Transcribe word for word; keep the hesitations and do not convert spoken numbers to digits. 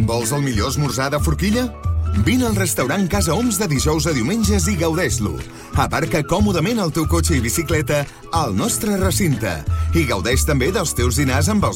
Vols el millor esmorzar de forquilla? Vine al restaurant Casa Oms de dijous a diumenges i gaudeix-lo. Aparca còmodament el teu cotxe i bicicleta al nostre recinte i gaudeix també dels teus dinars amb els